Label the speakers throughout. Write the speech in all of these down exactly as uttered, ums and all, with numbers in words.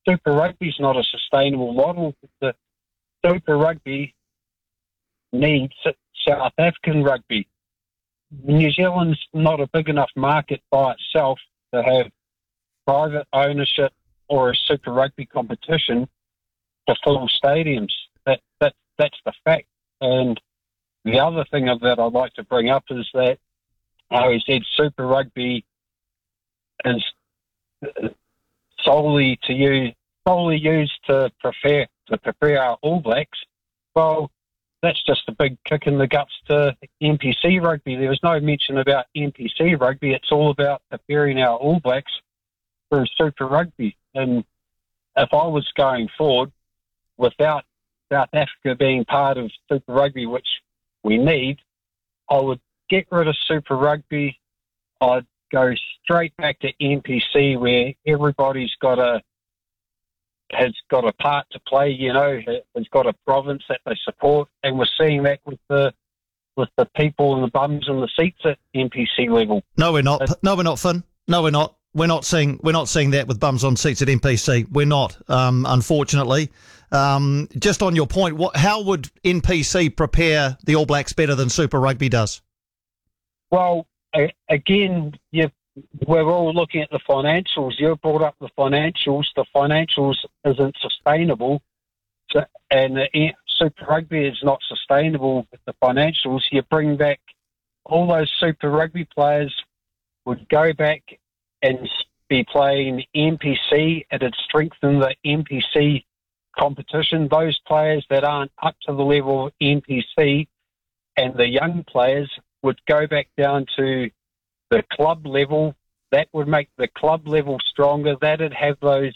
Speaker 1: Super Rugby's not a sustainable model. The Super Rugby needs South African rugby. New Zealand's not a big enough market by itself to have private ownership or a Super Rugby competition to full stadiums. That that that's the fact. And the other thing that I'd like to bring up is that how he said Super Rugby is solely to use solely used to prepare to prepare our All Blacks. Well, that's just a big kick in the guts to N P C rugby. There was no mention about N P C rugby. It's all about preparing our All Blacks for Super Rugby. And if I was going forward without South Africa being part of Super Rugby, which we need, I would get rid of Super Rugby. I'd go straight back to N P C, where everybody's got a has got a part to play, you know, has got a province that they support, and we're seeing that with the with the people and the bums in the seats at N P C level.
Speaker 2: No, we're not. No, we're not, Finn. No, we're not. We're not seeing we're not seeing that with bums on seats at N P C. We're not, um, unfortunately. Um, just on your point, what, how would N P C prepare the All Blacks better than Super Rugby does?
Speaker 1: Well, a- again, you we're all looking at the financials. You brought up the financials. The financials isn't sustainable, so, and the Super Rugby is not sustainable with the financials. You bring back all those Super Rugby players would go back and be playing N P C. It'd strengthen the N P C competition. Those players that aren't up to the level of N P C and the young players would go back down to the club level. That would make the club level stronger. That'd have those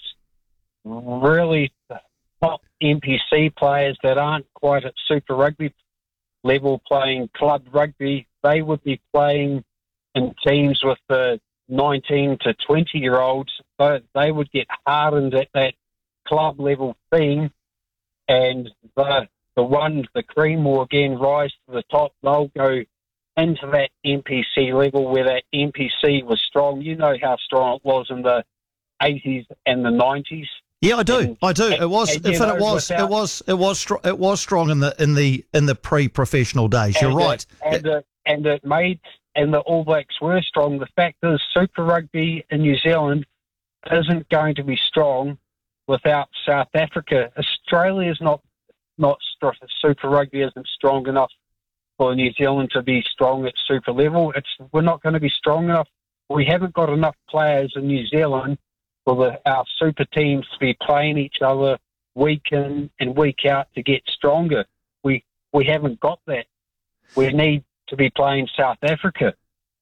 Speaker 1: really top N P C players that aren't quite at Super Rugby level playing club rugby. They would be playing in teams with the nineteen to twenty year olds. But they would get hardened at that club level theme, and the the ones, the cream will again rise to the top. They'll go into that N P C level where that N P C was strong. You know how strong it was in the eighties and the nineties.
Speaker 2: Yeah, I do.
Speaker 1: And,
Speaker 2: I do.
Speaker 1: And,
Speaker 2: it was.
Speaker 1: and,
Speaker 2: In fact,
Speaker 1: know,
Speaker 2: it was.
Speaker 1: without,
Speaker 2: it was. It was. Str- it was strong in the in the in the pre-professional days. You're
Speaker 1: and
Speaker 2: right.
Speaker 1: It, and, it, and it made and the All Blacks were strong. The fact is, Super Rugby in New Zealand isn't going to be strong without South Africa. Australia's not not strong. Super Rugby isn't strong enough for New Zealand to be strong at super level. It's we're not going to be strong enough. We haven't got enough players in New Zealand for the, our super teams to be playing each other week in and week out to get stronger. We we haven't got that. We need to be playing South Africa.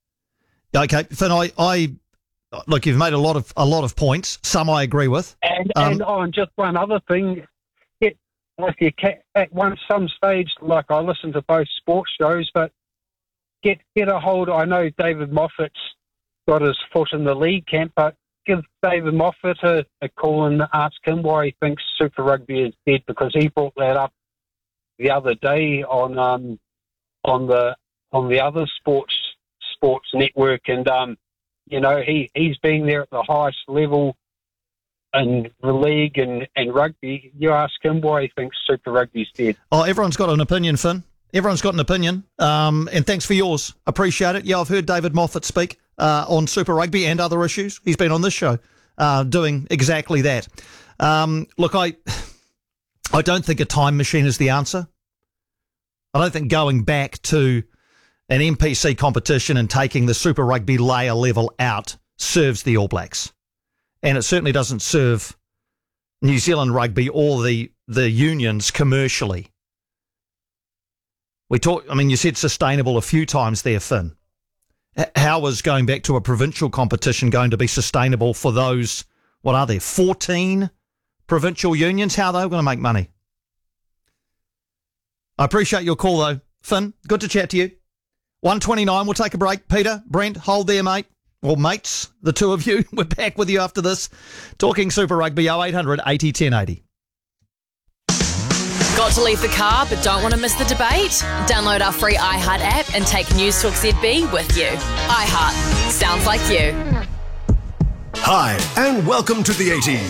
Speaker 2: Okay, Finn, I, I look. You've made a lot of a lot of points. Some I agree with.
Speaker 1: And
Speaker 2: um,
Speaker 1: and oh, and just one other thing. It, like you can, at one some stage, like I listen to both sports shows, but get get a hold. I know David Moffat's got his foot in the league camp, but give David Moffat a, a call and ask him why he thinks Super Rugby is dead, because he brought that up the other day on um on the on the other sports sports network, and um you know he he's been there at the highest level in the league and, and rugby. You ask him why he thinks Super Rugby's dead.
Speaker 2: Oh, everyone's got an opinion, Finn. Everyone's got an opinion. Um, and thanks for yours. Appreciate it. Yeah, I've heard David Moffat speak uh, on Super Rugby and other issues. He's been on this show uh, doing exactly that. Um, look, I I don't think a time machine is the answer. I don't think going back to an N P C competition and taking the Super Rugby layer level out serves the All Blacks. And it certainly doesn't serve New Zealand rugby or the, the unions commercially. We talk. I mean, you said sustainable a few times there, Finn. H- how is going back to a provincial competition going to be sustainable for those, what are there, fourteen provincial unions? How are they going to make money? I appreciate your call, though, Finn. Good to chat to you. one twenty-nine, we'll take a break. Peter, Brent, hold there, mate. Well, mates, the two of you, we're back with you after this. Talking Super Rugby, oh eight hundred eighty ten eighty.
Speaker 3: Got to leave the car but don't want to miss the debate? Download our free iHeart app and take News Talk Z B with you. iHeart. Sounds like you.
Speaker 4: Hi, and welcome to the eighties.